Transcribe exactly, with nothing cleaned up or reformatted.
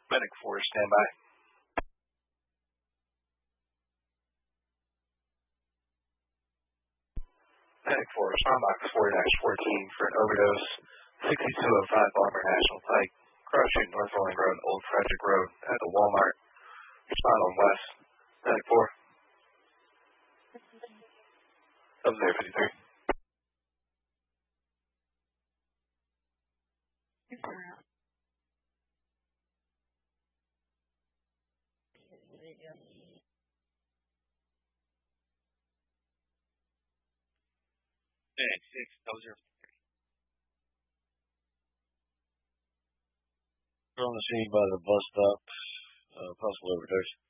Medic four, stand by. Medic four, respond box four dash fourteen for an overdose, sixty-two oh five Balmer National Pike, cross street North Rolling Road, Old Frederick Road, at the Walmart. Respond on West. Medic four. Up there, fifty-three. Medic six, double zero. We're on the scene by the bus stop. Uh, possible overdose.